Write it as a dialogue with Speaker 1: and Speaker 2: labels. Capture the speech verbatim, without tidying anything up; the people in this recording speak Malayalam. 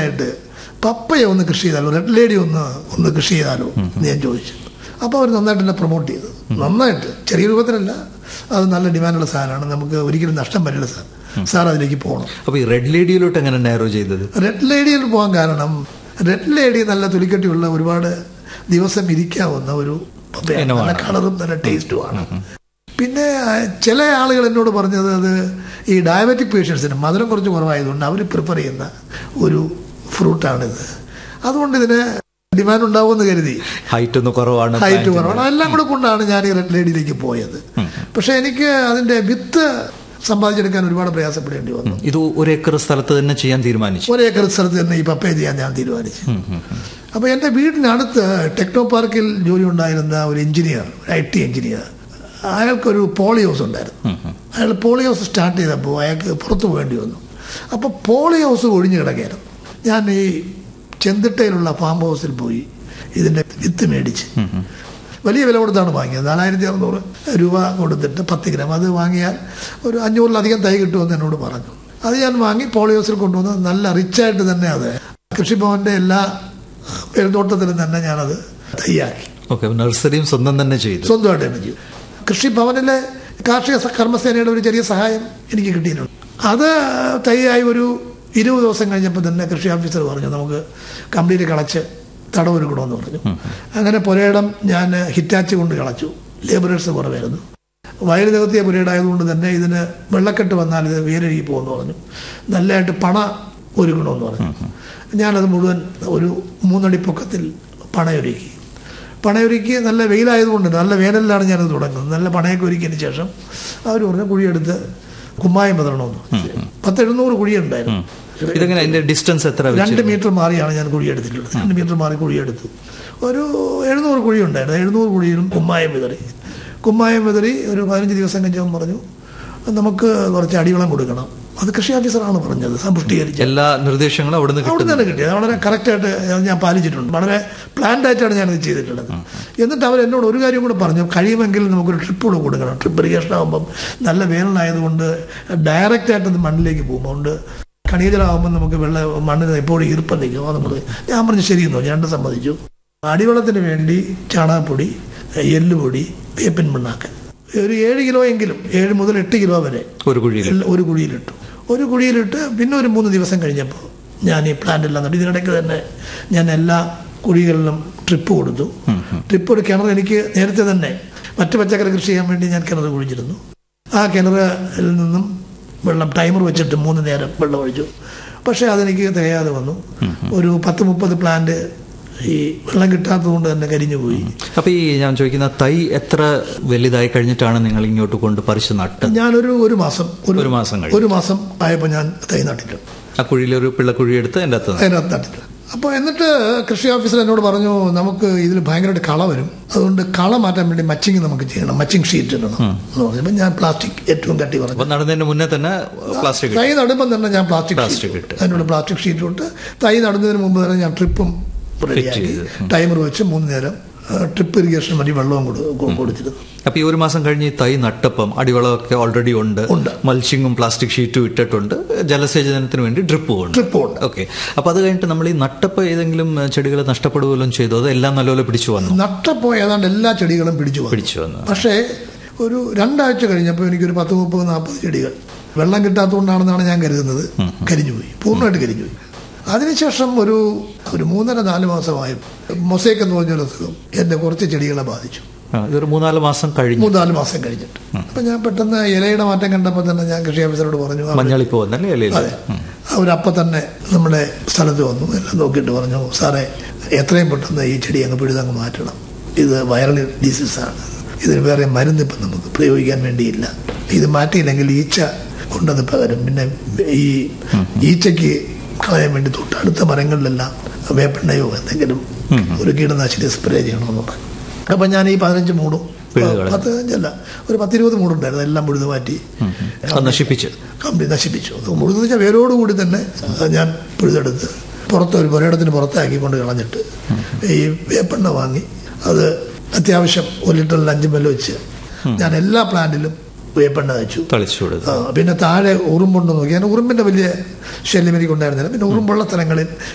Speaker 1: ആയിട്ട് പപ്പയെ ഒന്ന് കൃഷി ചെയ്താലോ, റെഡ് ലേഡി ഒന്ന് ഒന്ന് കൃഷി ചെയ്താലോ എന്ന് ഞാൻ ചോദിച്ചു. അപ്പോൾ അവർ നന്നായിട്ട് എന്നെ പ്രൊമോട്ട് ചെയ്തു. നന്നായിട്ട്, ചെറിയ രൂപത്തിലല്ല, അത് നല്ല ഡിമാൻഡുള്ള സാധനമാണ്, നമുക്ക് ഒരിക്കലും നഷ്ടം വരില്ല സാർ, സാർ അതിലേക്ക് പോകണം.
Speaker 2: അപ്പോൾ ഈ റെഡ് ലേഡിയിലോട്ട് എങ്ങനെ നാരോ ചെയ്തത്?
Speaker 1: റെഡ് ലേഡിയിൽ പോകാൻ കാരണം റെഡ് ലേഡി നല്ല തുലിക്കട്ടിയുള്ള ഒരുപാട് ദിവസം ഇരിക്കാവുന്ന ഒരു പപ്പയാണ്, നല്ല കളറും നല്ല ടേസ്റ്റുമാണ്. പിന്നെ ചില ആളുകൾ എന്നോട് പറഞ്ഞത് അത് ഈ ഡയബറ്റിക് പേഷ്യൻസിന് മധുരം കുറച്ച് കുറവായതുകൊണ്ട് അവർ പ്രിഫർ ചെയ്യുന്ന ഒരു ഫ്രൂട്ടാണിത്. അതുകൊണ്ട് ഇതിന് ഡിമാൻഡ് ഉണ്ടാവുമെന്ന് കരുതി.
Speaker 2: ഹൈറ്റ് ഒന്ന് കുറവാണ്,
Speaker 1: ഹൈറ്റ് കുറവാണ്, എല്ലാം കൂടെ കൊണ്ടാണ് ഞാൻ ഈ റെഡ് ലേഡിയിലേക്ക് പോയത്. പക്ഷെ എനിക്ക് അതിന്റെ വിത്ത് സമ്പാദിച്ചെടുക്കാൻ ഒരുപാട് പ്രയാസപ്പെടേണ്ടി വന്നു.
Speaker 2: ഇത് ഒരു ഏക്കർ സ്ഥലത്ത് തന്നെ ചെയ്യാൻ തീരുമാനിച്ചു.
Speaker 1: ഒരു ഏക്കർ സ്ഥലത്ത് തന്നെ ഈ പപ്പയ ചെയ്യാൻ ഞാൻ തീരുമാനിച്ചു. അപ്പൊ എന്റെ വീടിനടുത്ത് ടെക്നോ പാർക്കിൽ ജോലി ഉണ്ടായിരുന്ന ഒരു എഞ്ചിനീയർ, ഐ ടി എഞ്ചിനീയർ, അയാൾക്കൊരു പോളി ഹൗസ് ഉണ്ടായിരുന്നു. അയാൾ പോളി ഹൗസ് സ്റ്റാർട്ട് ചെയ്തപ്പോൾ അയാൾക്ക് പുറത്തു പോകേണ്ടി വന്നു. അപ്പോൾ പോളി ഹൗസ് ഒഴിഞ്ഞു കിടക്കുകയായിരുന്നു. ഞാൻ ഈ ചെന്തിട്ടയിലുള്ള ഫാം ഹൗസിൽ പോയി ഇതിന്റെ വിത്ത് മേടിച്ച് വലിയ വില കൊടുത്താണ് വാങ്ങിയത്. നാലായിരത്തി അറുന്നൂറ് രൂപ കൊടുത്തിട്ട് പത്ത് ഗ്രാം അത് വാങ്ങിയാൽ ഒരു അഞ്ഞൂറിലധികം തൈ കിട്ടുമെന്ന് എന്നോട് പറഞ്ഞു. അത് ഞാൻ വാങ്ങി പോളി ഹൗസിൽ കൊണ്ടുവന്ന് നല്ല റിച്ചായിട്ട് തന്നെ അത് കൃഷിഭവന്റെ എല്ലാ മേൽനോട്ടത്തിലും തന്നെ ഞാനത് തയ്യാക്കി.
Speaker 2: നഴ്സറിയും സ്വന്തം തന്നെ ചെയ്തു,
Speaker 1: സ്വന്തമായിട്ട് തന്നെ ചെയ്തു. കൃഷിഭവനിലെ കാർഷിക കർമ്മസേനയുടെ ഒരു ചെറിയ സഹായം എനിക്ക് കിട്ടിയിട്ടുണ്ട്. അത് തൈയായി ഒരു ഇരുപത് ദിവസം കഴിഞ്ഞപ്പോൾ തന്നെ കൃഷി ഓഫീസർ പറഞ്ഞു നമുക്ക് കംപ്ലീറ്റ് കളച്ച് തടവൊരുക്കണമെന്ന് പറഞ്ഞു. അങ്ങനെ പുരയിടം ഞാൻ ഹിറ്റാച്ച് കൊണ്ട് കളച്ചു. ലേബറേഴ്സ് കുറവായിരുന്നു. വയൽ നികത്തിയ പുരയിടായതുകൊണ്ട് തന്നെ ഇതിന് വെള്ളക്കെട്ട് വന്നാൽ ഇത് വേരഴുകി പോകുമെന്ന് പറഞ്ഞു. നല്ലതായിട്ട് പണ ഒരുക്കണമെന്ന് പറഞ്ഞു. ഞാനത് മുഴുവൻ ഒരു മൂന്നടി പൊക്കത്തിൽ പണയൊരുക്കി. പണയൊരുക്കി നല്ല വെയിലായതുകൊണ്ട് നല്ല വേനലിലാണ് ഞാനത് തുടങ്ങുന്നത്. നല്ല പണയൊക്കെ ഒരുക്കിയതിന് ശേഷം അവർ പറഞ്ഞ കുഴിയെടുത്ത് കുമ്മായം പതറണമെന്ന്. പത്ത് എഴുന്നൂറ് കുഴിയുണ്ടായിരുന്നു.
Speaker 2: ഇതെങ്ങനെ അതിന്റെ ഡിസ്റ്റൻസ് എത്ര?
Speaker 1: രണ്ട് മീറ്റർ മാറിയാണ് ഞാൻ കുഴിയെടുത്തിട്ടുള്ളത്. രണ്ട് മീറ്റർ മാറി കുഴിയെടുത്തു. ഒരു എഴുന്നൂറ് കുഴി ഉണ്ടായിരുന്നു. എഴുന്നൂറ് കുഴിയിലും കുമ്മായം വിതറി. കുമ്മായം വിതറി ഒരു പതിനഞ്ച് ദിവസം കഴിഞ്ഞപ്പോൾ പറഞ്ഞു നമുക്ക് കുറച്ച് അടിവളം കൊടുക്കണം. അത് കൃഷി ഓഫീസറാണ് പറഞ്ഞത്. സമ്പുഷ്ടീകരിച്ച്
Speaker 2: എല്ലാ നിർദ്ദേശങ്ങളും അവിടെ നിന്ന്
Speaker 1: അവിടെ തന്നെ കിട്ടിയത്. വളരെ കറക്റ്റായിട്ട് ഞാൻ പാലിച്ചിട്ടുണ്ട്. വളരെ പ്ലാൻഡ് ആയിട്ടാണ് ഞാനത് ചെയ്തിട്ടുള്ളത്. എന്നിട്ട് അവർ എന്നോട് ഒരു കാര്യം കൂടെ പറഞ്ഞു, കഴിയുമെങ്കിൽ നമുക്കൊരു ട്രിപ്പ് കൂടെ കൊടുക്കണം. ട്രിപ്പ് ഇറിഗേഷൻ ആകുമ്പം നല്ല വേനലായതുകൊണ്ട് ഡയറക്റ്റായിട്ട് അത് മണ്ണിലേക്ക് പോകും. അതുകൊണ്ട് കണിയജലമാകുമ്പോൾ നമുക്ക് വെള്ള മണ്ണിന് എപ്പോഴും ഈർപ്പം നിൽക്കും. അത് നമ്മൾ ഞാൻ പറഞ്ഞു ശരിയെന്നോ, ഞാൻ സമ്മതിച്ചു. അടിവളത്തിന് വേണ്ടി ചാണകപ്പൊടി, എല്ലുപൊടി, വേപ്പിൻ പിണ്ണാക്ക് ഒരു ഏഴ് കിലോ എങ്കിലും, ഏഴ് മുതൽ എട്ട് കിലോ വരെ ഒരു കുഴിയിൽ ഒരു കുഴിയിലിട്ടു. ഒരു കുഴിയിലിട്ട് പിന്നെ ഒരു മൂന്ന് ദിവസം കഴിഞ്ഞപ്പോൾ ഞാൻ ഈ പ്ലാന്റ് എല്ലാം നട്ടു. ഇതിനിടയ്ക്ക് തന്നെ ഞാൻ എല്ലാ കുഴികളിലും ട്രിപ്പ് കൊടുത്തു. ട്രിപ്പ് ഒരു കിണർ എനിക്ക് നേരത്തെ തന്നെ മറ്റു പച്ചക്കറി കൃഷി ചെയ്യാൻ വേണ്ടി ഞാൻ കിണർ കുഴിച്ചിരുന്നു. ആ കിണറിൽ നിന്നും വെള്ളം ടൈമർ വെച്ചിട്ട് മൂന്ന് നേരം വെള്ളം ഒഴിച്ചു. പക്ഷേ അതെനിക്ക് തികയാതെ വന്നു. ഒരു പത്ത് മുപ്പത് പ്ലാന്റ് ഈ വെള്ളം കിട്ടാത്തത് കൊണ്ട് തന്നെ കരിഞ്ഞു പോയി.
Speaker 2: അപ്പൊ ഈ ഞാൻ ചോദിക്കുന്ന തൈ എത്ര വലുതായി കഴിഞ്ഞിട്ടാണ് നിങ്ങൾ ഇങ്ങോട്ട് കൊണ്ട് പറിച്ച് നട്ടത്?
Speaker 1: ഞാനൊരു ഒരു മാസം
Speaker 2: ഒരു മാസം
Speaker 1: ഒരു മാസം ആയപ്പോൾ ഞാൻ തൈ നട്ടിട്ടുണ്ട്.
Speaker 2: ആ കുഴിയിലൊരു പിള്ളക്കുഴി എടുത്ത് എൻ്റെ അകത്ത്
Speaker 1: അതിനകത്ത് നട്ടിട്ടുണ്ട്. അപ്പോൾ എന്നിട്ട് കൃഷി ഓഫീസർ എന്നോട് പറഞ്ഞു നമുക്ക് ഇതിൽ ഭയങ്കരമായിട്ട് കള വരും, അതുകൊണ്ട് കള മാറ്റാൻ വേണ്ടി മച്ചിങ് നമുക്ക് ചെയ്യണം, മച്ചിങ് ഷീറ്റ് ഇടണം എന്ന് പറഞ്ഞപ്പോൾ ഞാൻ പ്ലാസ്റ്റിക് ഏറ്റവും കട്ടി പറഞ്ഞു.
Speaker 2: നടുന്നതിന് മുന്നേ തന്നെ പ്ലാസ്റ്റിക്
Speaker 1: തൈ നടുമ്പം തന്നെ ഞാൻ പ്ലാസ്റ്റിക് ഇട്ട് അതിനോട് പ്ലാസ്റ്റിക് ഷീറ്റ് ഇട്ട് തൈ നടുന്നതിന് മുമ്പ് തന്നെ ഞാൻ ട്രിപ്പും റെഡിയാക്കി ടൈമർ വെച്ച് മൂന്ന് നേരം ട്രിപ്പ് ഇറിഗേഷൻ വഴി വെള്ളവും കൊടുത്തിരുന്നു.
Speaker 2: അപ്പൊ ഈ ഒരു മാസം കഴിഞ്ഞ് തൈ നട്ടപ്പം അടിവളമൊക്കെ ഓൾറെഡി ഉണ്ട്, മൾച്ചിങ്ങും പ്ലാസ്റ്റിക് ഷീറ്റും ഇട്ടിട്ടുണ്ട്, ജലസേചനത്തിന് വേണ്ടി ഡ്രിപ്പും ഉണ്ട്.
Speaker 1: ഡ്രിപ്പും ഉണ്ട്.
Speaker 2: ഓക്കെ. അപ്പൊ അത് കഴിഞ്ഞിട്ട് നമ്മൾ ഈ നട്ടപ്പം ഏതെങ്കിലും ചെടികൾ നഷ്ടപ്പെടുകയും ചെയ്തു? അത് എല്ലാം നല്ലപോലെ പിടിച്ചു വന്നു?
Speaker 1: നട്ടപ്പോൾ ഏതാണ്ട് എല്ലാ ചെടികളും പിടിച്ചു
Speaker 2: പിടിച്ചു വന്നു.
Speaker 1: പക്ഷേ ഒരു രണ്ടാഴ്ച കഴിഞ്ഞപ്പോൾ എനിക്കൊരു പത്ത് മുപ്പത് നാൽപ്പത് ചെടികൾ വെള്ളം കിട്ടാത്തതുകൊണ്ടാണെന്നാണ് ഞാൻ കരുതുന്നത് കരിഞ്ഞുപോയി, പൂർണ്ണമായിട്ട് കരിഞ്ഞുപോയി. അതിനുശേഷം ഒരു ഒരു മൂന്നര നാല് മാസമായി മൊസൈക്ക് എന്ന് പറഞ്ഞൊരു അസുഖം എന്റെ കുറച്ച് ചെടികളെ ബാധിച്ചു.
Speaker 2: ഇതൊരു മൂന്നാല് മാസം കഴിഞ്ഞു
Speaker 1: മൂന്നാല് മാസം കഴിഞ്ഞിട്ട് അപ്പൊ ഞാൻ പെട്ടെന്ന് ഇലയുടെ മാറ്റം കണ്ടപ്പോൾ തന്നെ ഞാൻ കൃഷി ഓഫീസറോട് പറഞ്ഞു.
Speaker 2: മഞ്ഞളിപ്പോ
Speaker 1: അതെ, അവരപ്പം തന്നെ നമ്മുടെ സ്ഥലത്ത് വന്നു. എല്ലാം നോക്കിയിട്ട് പറഞ്ഞു സാറേ എത്രയും പെട്ടെന്ന് ഈ ചെടി അങ്ങ് പിഴുതങ്ങ് മാറ്റണം, ഇത് വൈറൽ ഡിസീസാണ്, ഇതിന് വേറെ മരുന്ന് ഇപ്പം നമുക്ക് പ്രയോഗിക്കാൻ വേണ്ടിയില്ല, ഇത് മാറ്റിയില്ലെങ്കിൽ ഈച്ച കൊണ്ടത് പകരും, പിന്നെ ഈ ഈച്ചയ്ക്ക് കളയാൻ വേണ്ടി തൊട്ടടുത്ത മരങ്ങളിലെല്ലാം വേപ്പെണ്ണയോ എന്തെങ്കിലും ഒരു കീടനാശിനി സ്പ്രേ ചെയ്യണമെന്ന് പറഞ്ഞു. അപ്പം ഞാൻ ഈ പതിനഞ്ച് മൂടും പതിനഞ്ചല്ല ഒരു പത്തിരുപത് മൂടുണ്ടായിരുന്നു എല്ലാം മുഴുത് മാറ്റി
Speaker 2: നശിപ്പിച്ചു
Speaker 1: കംപ്ലീറ്റ് നശിപ്പിച്ചു. മുഴുതെന്ന് വെച്ചാൽ വേരോടുകൂടി തന്നെ ഞാൻ പുഴുതെടുത്ത് പുറത്ത് ഒരു പുരയിടത്തിന് പുറത്താക്കിക്കൊണ്ട് കളഞ്ഞിട്ട് ഈ വേപ്പെണ്ണ വാങ്ങി അത് അത്യാവശ്യം ഒരു ലിറ്ററിൽ അഞ്ച് മെല്ല് വെച്ച് ഞാൻ എല്ലാ പ്ലാന്റിലും വേപ്പെണ്ണ വെച്ചു. പിന്നെ താഴെ ഉറുമ്പുണ്ടോ നോക്കി, ഞാൻ ഉറുമ്പിന്റെ വലിയ ശല്യം എനിക്ക് ഉണ്ടായിരുന്നില്ല. പിന്നെ ഉറുമ്പുള്ള സ്ഥലങ്ങളിൽ